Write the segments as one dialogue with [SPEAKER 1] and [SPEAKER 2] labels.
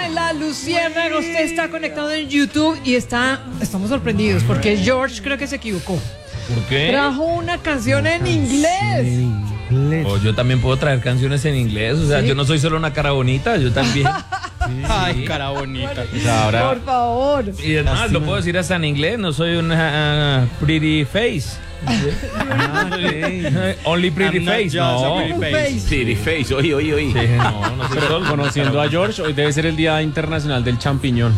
[SPEAKER 1] en La Luciérnaga. Usted está conectado en YouTube y estamos sorprendidos porque George creo que se equivocó.
[SPEAKER 2] ¿Por qué?
[SPEAKER 1] Trajo una canción en inglés.
[SPEAKER 2] Yo también puedo traer canciones en inglés. O sea,
[SPEAKER 1] ¿Sí?
[SPEAKER 2] yo no soy solo una cara bonita, yo también.
[SPEAKER 3] Ay, cara bonita.
[SPEAKER 2] O sea, ahora,
[SPEAKER 1] Por favor.
[SPEAKER 2] y además lo puedo decir hasta en inglés, no soy una pretty face. Only pretty
[SPEAKER 3] I'm not
[SPEAKER 2] face,
[SPEAKER 3] just
[SPEAKER 2] no.
[SPEAKER 3] a pretty face.
[SPEAKER 4] Pretty face, oye.
[SPEAKER 2] Sí, no soy
[SPEAKER 3] Pero
[SPEAKER 2] solo.
[SPEAKER 3] conociendo a George, hoy debe ser el Día Internacional del Champiñón.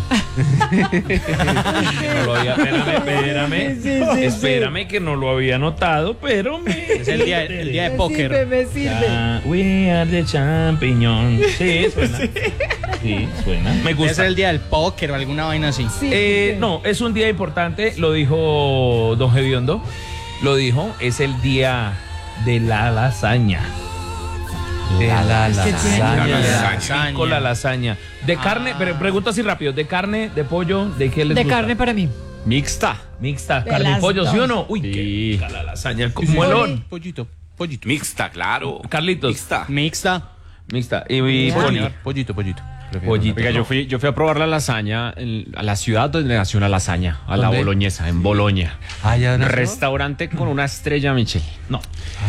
[SPEAKER 2] No lo había, espérame que no lo había notado, pero
[SPEAKER 3] Es el día de póker.
[SPEAKER 1] Me sirve.
[SPEAKER 2] We are the champion. Sí, suena. Sí, suena. Me
[SPEAKER 3] Debe
[SPEAKER 2] gusta.
[SPEAKER 3] ser el Día del póker o alguna vaina así.
[SPEAKER 1] Sí.
[SPEAKER 2] No, es un día importante, lo dijo Don Gediondo. Lo dijo, es el día de la lasaña.
[SPEAKER 3] La
[SPEAKER 4] lasaña.
[SPEAKER 2] Con la lasaña. De carne, pero pregunto así rápido, ¿de carne, de pollo, de qué les
[SPEAKER 1] De
[SPEAKER 2] gusta?
[SPEAKER 1] carne para mí.
[SPEAKER 3] Mixta.
[SPEAKER 2] Mixta,
[SPEAKER 1] De
[SPEAKER 2] carne y
[SPEAKER 1] las
[SPEAKER 2] pollo, ¿sí o
[SPEAKER 1] dos.
[SPEAKER 2] no? Uy,
[SPEAKER 3] Sí.
[SPEAKER 2] qué rica la lasaña, con muelón.
[SPEAKER 3] Pollito.
[SPEAKER 4] Mixta, claro.
[SPEAKER 2] Carlitos.
[SPEAKER 4] Mixta.
[SPEAKER 3] Mixta.
[SPEAKER 2] Mixta. Y Poli.
[SPEAKER 3] Pollito.
[SPEAKER 2] Pollito.
[SPEAKER 3] Oiga, yo fui a probar la lasaña a la ciudad donde nació una lasaña, a la
[SPEAKER 2] ¿Dónde?
[SPEAKER 3] boloñesa, en Boloña.
[SPEAKER 5] ¿ya nació?
[SPEAKER 3] Restaurante con una estrella Michelin.
[SPEAKER 2] No.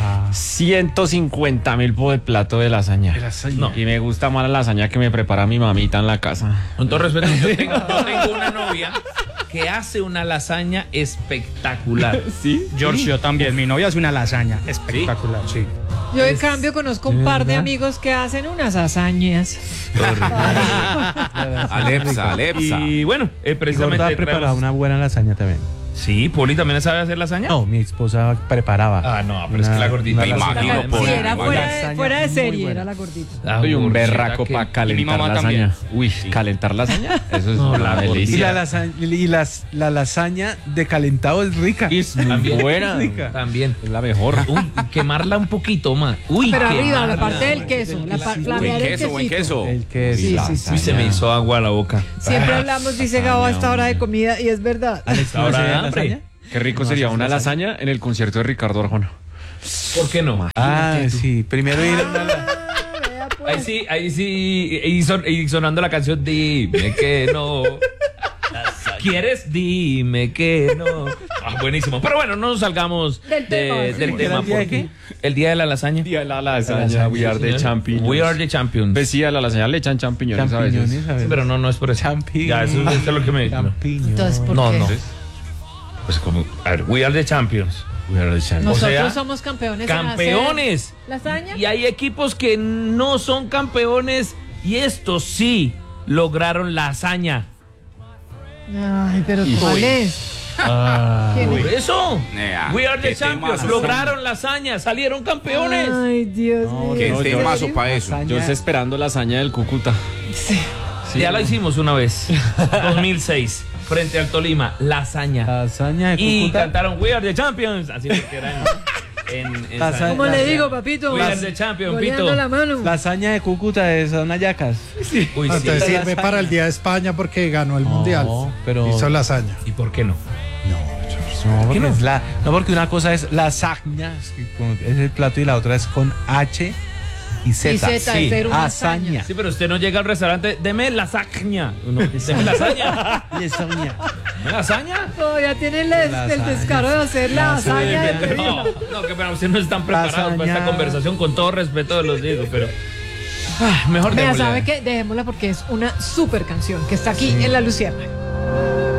[SPEAKER 3] 150.000 por el plato de lasaña.
[SPEAKER 2] No.
[SPEAKER 3] Y me gusta más la lasaña que me prepara mi mamita en la casa.
[SPEAKER 2] Con todo respeto, yo tengo una novia que hace una lasaña espectacular.
[SPEAKER 3] ¿Sí?
[SPEAKER 6] George, yo también. Mi novia hace una lasaña espectacular, sí.
[SPEAKER 1] Yo en cambio conozco un par de amigos que hacen unas hazañas.
[SPEAKER 4] Alepsa.
[SPEAKER 2] Y bueno,
[SPEAKER 5] Mi
[SPEAKER 2] precisamente
[SPEAKER 5] gorda preparaba una buena lasaña también.
[SPEAKER 2] Sí, Poli también sabe hacer lasaña.
[SPEAKER 5] No, mi esposa preparaba.
[SPEAKER 2] Ah, no, pero es que la gordita.
[SPEAKER 4] me imagino,
[SPEAKER 1] Sí,
[SPEAKER 4] Poli,
[SPEAKER 1] era
[SPEAKER 4] igual
[SPEAKER 1] fuera de
[SPEAKER 5] lasaña
[SPEAKER 1] serie,
[SPEAKER 5] muy buena.
[SPEAKER 1] era la gordita.
[SPEAKER 3] Soy un berraco para
[SPEAKER 6] mi
[SPEAKER 3] calentar
[SPEAKER 6] mamá
[SPEAKER 3] lasaña.
[SPEAKER 6] también.
[SPEAKER 3] Uy, calentar lasaña, eso es
[SPEAKER 2] No,
[SPEAKER 3] una
[SPEAKER 2] la
[SPEAKER 5] Y
[SPEAKER 3] delicia.
[SPEAKER 5] la lasaña de calentado es rica.
[SPEAKER 3] Es muy
[SPEAKER 2] También.
[SPEAKER 3] buena.
[SPEAKER 5] Rica.
[SPEAKER 2] También.
[SPEAKER 3] Es la mejor.
[SPEAKER 2] Uy, quemarla un poquito más. Uy,
[SPEAKER 1] Pero arriba,
[SPEAKER 2] quemarla.
[SPEAKER 1] la parte del queso, flamear el
[SPEAKER 4] Buen queso.
[SPEAKER 5] El que
[SPEAKER 1] Sí,
[SPEAKER 5] es
[SPEAKER 1] sí, sí.
[SPEAKER 2] Uy, se me hizo agua a la boca.
[SPEAKER 1] Siempre hablamos, dice Gabo, a esta hora de comida y es verdad.
[SPEAKER 5] Alex, ¿no
[SPEAKER 2] Ahora
[SPEAKER 5] hace
[SPEAKER 2] hambre.
[SPEAKER 5] lasaña?
[SPEAKER 3] Qué rico sería una lasaña en el concierto de Ricardo Arjona.
[SPEAKER 2] ¿Por qué no?
[SPEAKER 5] Ah, sí. Primero ir a una...
[SPEAKER 1] Vea, pues.
[SPEAKER 2] Ahí sí, y sonando la canción Dime que no. ¿Quieres? Dime que no. Ah, buenísimo. Pero bueno, no nos salgamos
[SPEAKER 1] Del tema, sí.
[SPEAKER 2] del tema.
[SPEAKER 5] ¿El día de
[SPEAKER 2] porque el día de la lasaña.
[SPEAKER 3] Día de la lasaña, we are the champions.
[SPEAKER 2] We are the champions.
[SPEAKER 3] Pues sí, a la lasaña le echan champiñones a veces.
[SPEAKER 5] Champiñones, a
[SPEAKER 2] Sí,
[SPEAKER 5] ver.
[SPEAKER 2] pero no es por eso.
[SPEAKER 5] Champiñones.
[SPEAKER 2] Ya, eso es lo que me.
[SPEAKER 5] Champiñones.
[SPEAKER 1] Entonces, ¿por
[SPEAKER 2] No,
[SPEAKER 1] qué?
[SPEAKER 2] no. Pues como, a ver, we are the champions.
[SPEAKER 3] We are the champions.
[SPEAKER 1] Nosotros
[SPEAKER 2] O sea,
[SPEAKER 1] somos campeones. en
[SPEAKER 2] Campeones.
[SPEAKER 1] hacer lasaña.
[SPEAKER 2] Y hay equipos que no son campeones y estos sí lograron la hazaña.
[SPEAKER 1] Ay, pero ¿cuál es? ¿Quién
[SPEAKER 2] Por
[SPEAKER 1] es?
[SPEAKER 2] eso.
[SPEAKER 4] Nea,
[SPEAKER 2] We are the
[SPEAKER 4] qué
[SPEAKER 2] champions.
[SPEAKER 4] temazo.
[SPEAKER 2] Lograron la hazaña. Salieron campeones.
[SPEAKER 1] Ay, Dios mío.
[SPEAKER 4] Qué
[SPEAKER 3] No, yo-
[SPEAKER 4] temazo para eso.
[SPEAKER 5] Lasaña.
[SPEAKER 3] Yo estoy esperando la hazaña del Cúcuta.
[SPEAKER 2] Ya la hicimos una vez. 2006. Frente al Tolima. La hazaña.
[SPEAKER 5] Lasaña de
[SPEAKER 2] Y
[SPEAKER 5] Cúcuta.
[SPEAKER 2] cantaron We are the champions. Así porque era en
[SPEAKER 5] Lasaña.
[SPEAKER 1] ¿Cómo le digo, papito?
[SPEAKER 2] We are the champions,
[SPEAKER 1] Goleando
[SPEAKER 2] Pito.
[SPEAKER 1] la mano.
[SPEAKER 5] Lasaña de Cúcuta son hallacas.
[SPEAKER 2] Uy, sí.
[SPEAKER 7] Entonces sirve para el Día de España porque ganó el Mundial.
[SPEAKER 5] pero-
[SPEAKER 7] Hizo lasaña.
[SPEAKER 2] ¿Y por qué no?
[SPEAKER 5] No, porque, no, porque una cosa es lasaña, es el plato, y la otra es con H y Z.
[SPEAKER 1] Y Z, es ser una hazaña.
[SPEAKER 2] Sí, pero usted no llega al restaurante, deme lasaña. No, deme lasaña.
[SPEAKER 5] Lasaña.
[SPEAKER 2] ¿Deme lasaña?
[SPEAKER 1] Todavía tiene el
[SPEAKER 5] Lasaña.
[SPEAKER 1] descaro de hacer la hazaña. de
[SPEAKER 2] No, no, que para ustedes no están preparados para esta
[SPEAKER 5] Lasaña.
[SPEAKER 2] conversación, con todo respeto de los digo, pero mejor
[SPEAKER 1] Vea,
[SPEAKER 2] démosle.
[SPEAKER 1] ¿sabe qué? Dejémosla porque es una super canción que está aquí en La Luciérnaga.